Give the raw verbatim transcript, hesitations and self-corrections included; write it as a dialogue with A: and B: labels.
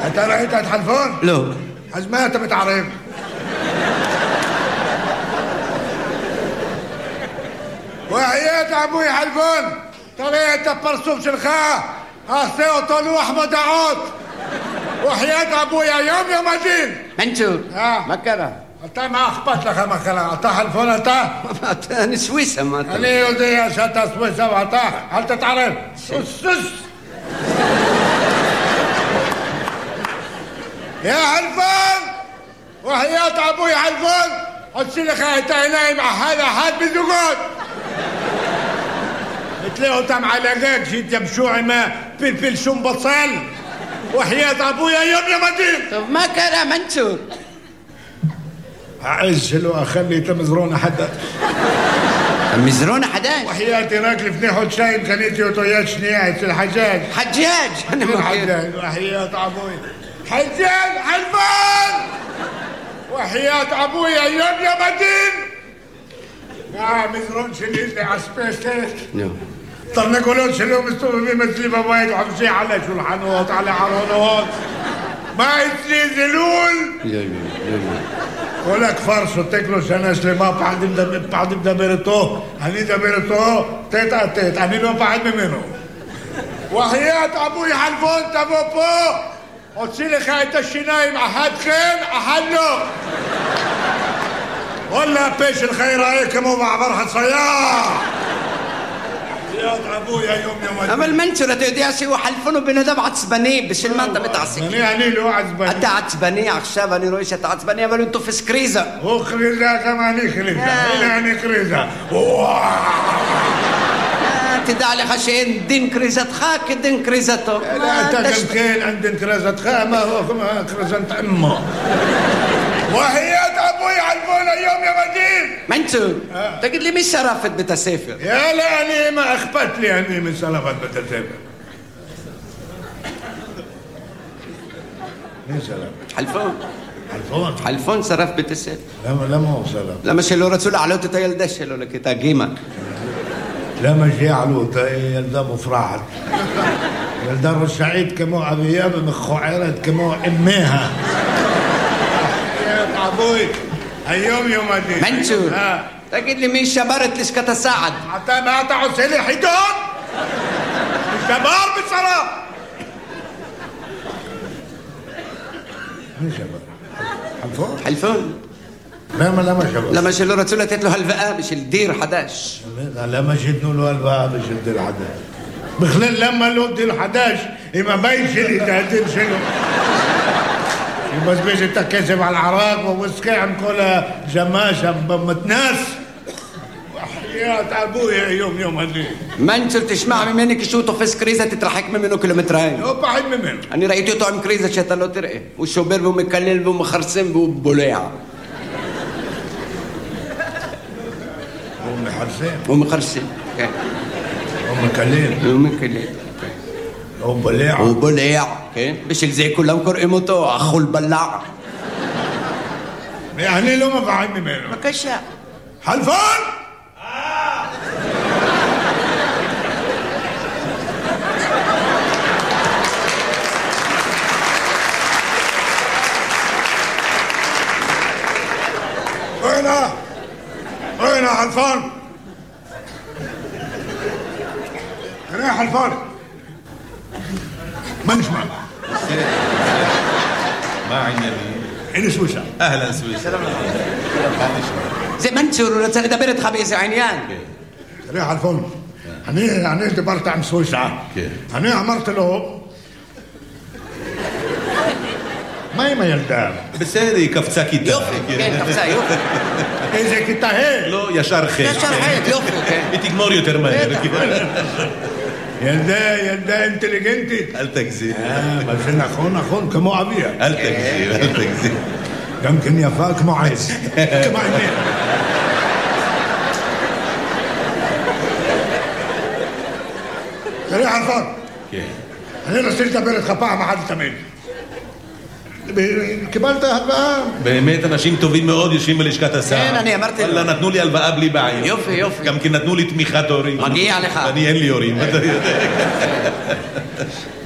A: انت رايت حلفون؟
B: לא.
A: אז מה אתה מתערב? وحياة أبوي حلفون ترى أنت البرسوم שלך أعطي אותו לוח מודעות وحياة أبوي يوم يوم الدين.
B: מנצור, מה קרה?
A: אתה, מה אכפת לך מה קרה? אתה חלפון אתה?
B: אני סוויסה, מה אתה?
A: אני יודע שאתה סוויסה ואתה, אל תתערב. סוס סוס. יא חלפון! وحياة أبوي حلفون הוציא לך את העיניים אחד אחד בזוגות נתלה אותם על הגג שהתייבשו עם פלפל שום בצל وحياة أبوي يوم يوم الدين.
B: טוב, מה קרה, מנצור?
A: העז שלו אכל לי את המזרון החדש.
B: המזרון החדש?
A: وحياتي רק לפני חודשיים קניתי אותו יד שנייה אצל חג'אג'.
B: חג'אג', אני מכיר.
A: وحياة أبوي حجاج حلفان وحياة أبوي يوم يوم الدين. يا مزرون שלי זה אספסט. תרנגולות שלו מסתובבים אצלי בבית וחופשי על השולחנות, על הארונות. מה אצלי זה לול? כל הכפר שותק לו שנה שלמה, פחד מדבר איתו, אני מדבר איתו, תת על תת, אני לא פחד ממנו. وحياة أبوي حلفون תבוא פה, הוציא לך את השיניים, אחד כן, אחד לא. וואלה, הפה שלך ייראה כמו מעבר חצייה.
B: אבל מנצור, אתה יודע שהוא חלפון הוא בן אדם עצבני, בשביל מה אתה מתעסק?
A: אני לא עצבני.
B: אתה עצבני עכשיו, אני רואה שאתה עצבני, אבל הוא תופס קריזה.
A: הוא קריזה, גם אני קריזה. הנה אני קריזה.
B: תדע לך שאין דין קריזתך כדין קריזתו.
A: אתה גם כן, אין דין קריזתך, מה הוא קריזת אמו. وحياة أبوي حلفون اليوم يا مدين.
B: מנצור, תגיד לי מי שרף את בית הספר?
A: יאללה, אני, מה אכפת לי אני מי שרף את בית הספר? מי שרף?
B: חלפון.
A: חלפון?
B: חלפון שרף בית הספר.
A: למה, למה הוא שרף?
B: למה שלא רצו להעלות את הילדה שלו לכיתה ג'.
A: למה שיעלו אותה? ילדה מופרעת. ילדה רשעית כמו אביה ומכוערת כמו אמיה. אבוי, היום יום הדין.
B: מנצור, תגיד לי מי שבר את לשכת הסעד?
A: אתה, מה אתה עושה לי חידון? שבר בשרף. מי שבר? חלפון?
B: חלפון.
A: למה, למה שבר?
B: למה שלא רצו לתת לו הלוואה בשביל דיר חדש.
A: למה שיתנו לו הלוואה בשביל דיר חדש? בכלל למה לא דיר חדש עם הבית שלי, זה הדיר שלו? يبزبز التكسب على العراق ووسكي عن كل جماشة بمتناس وحياة أبويا يوم يوم هدي.
B: מנצור, תשמע ממני כשהוא תופס קריזה תתרחק ממנו קילומטריים.
A: לא פחד ממנו.
B: אני ראיתי אותו עם קריזה שאתה לא תראה. הוא שובר והוא מקלל והוא מחרסם והוא בולע.
A: הוא מחרסם?
B: הוא מחרסם, כן.
A: הוא מקלל?
B: הוא מקלל.
A: הוא בולע?
B: הוא בולע, כן? בשביל זה כולם קוראים אותו אכול בלע.
A: אני לא מפחד ממנו.
B: בבקשה.
A: חלפון! وينه؟ وينه حلفون؟ وين حلفون؟ ما نسمع.
C: מה העניינים?
A: הנה סוויסה.
C: אהלן סוויסה.
B: זה מנצור, הוא רוצה לדבר איתך באיזה עניין.
A: תראה חלפון, אני דיברת עם סוויסה. אני אמרתי לו, מה עם הילדה?
C: בסדר, היא קפצה כיתה.
B: יופי, כן, קפצה, יופי.
A: איזה כיתה ה'?
C: לא, ישר ח'.
B: ישר ח', יופי, כן.
C: היא תגמור יותר מהר.
A: ילדה, ילדה אינטליגנטית.
C: אל תגזים.
A: מה שנכון, נכון, כמו אביה.
C: אל תגזים, אל תגזים.
A: גם כן יפה כמו עז. כמו עניין. תראה חלפון.
C: כן.
A: אני רוצה לדבר איתך פעם אחת לתמיד. קיבלת הלוואה?
C: באמת אנשים טובים מאוד יושבים בלשכת הסעד.
B: כן, אני אמרתי לו.
C: וואלה, נתנו לי הלוואה בלי בעיה.
B: יופי, יופי.
C: גם כי נתנו לי תמיכת הורים.
B: מגיע לך.
C: אני אין לי הורים, אתה יודע.